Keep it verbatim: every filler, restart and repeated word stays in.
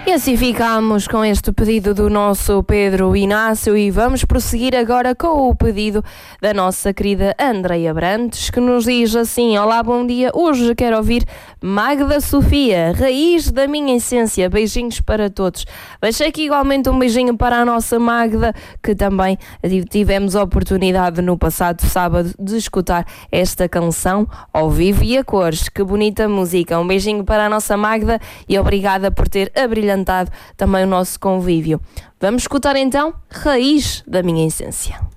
E assim ficamos com este pedido do nosso Pedro Inácio e vamos prosseguir agora com o pedido da nossa querida Andreia Brantes, que nos diz assim: olá, bom dia, hoje quero ouvir Magda Sofia, Raiz da Minha Essência. Beijinhos para todos. Deixei aqui igualmente um beijinho para a nossa Magda, que também tivemos a oportunidade no passado sábado de escutar esta canção ao vivo e a cores. Que bonita música. Um beijinho para a nossa Magda e obrigada por ter abrilhantado também o nosso convívio. Vamos escutar então Raiz da Minha Essência.